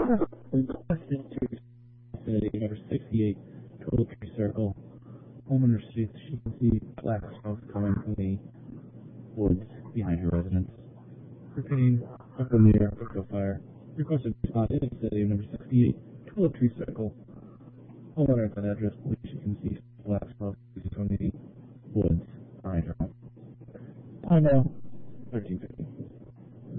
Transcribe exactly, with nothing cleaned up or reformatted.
Requested to vicinity number sixty-eight, Total Tree Circle. Homeowner states she can see black smoke coming from the woods behind her residence. Repeating, Echo Meter, Echo Fire. Requested response in vicinity number sixty-eight, Total Tree Circle. Homeowner at that address believes she can see black smoke from the woods behind her home. I know.